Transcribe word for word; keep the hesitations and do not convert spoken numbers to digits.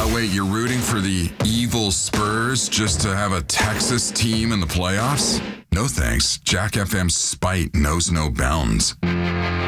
Oh, wait, you're rooting for the evil Spurs just to have a Texas team in the playoffs? No thanks. Jack F M's spite knows no bounds.